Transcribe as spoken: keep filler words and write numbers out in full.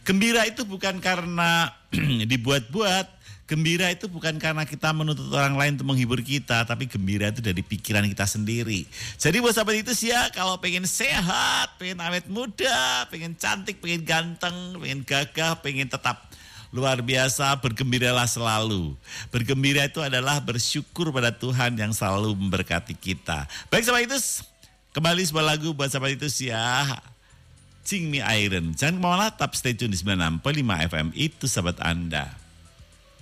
Gembira itu bukan karena dibuat-buat. Gembira itu bukan karena kita menuntut orang lain untuk menghibur kita, tapi gembira itu dari pikiran kita sendiri. Jadi buat sahabat itu sih ya, kalau pengen sehat, pengen awet muda, pengen cantik, pengen ganteng, pengen gagah, pengen tetap luar biasa, bergembiralah selalu. Bergembira itu adalah bersyukur pada Tuhan yang selalu memberkati kita. Baik sahabat itu, kembali sebuah lagu buat sahabat itu sih ya. Sing Me Iron. Jangan kemana-mana, tetap stay tune di sembilan puluh enam koma lima F M. Itu sahabat Anda.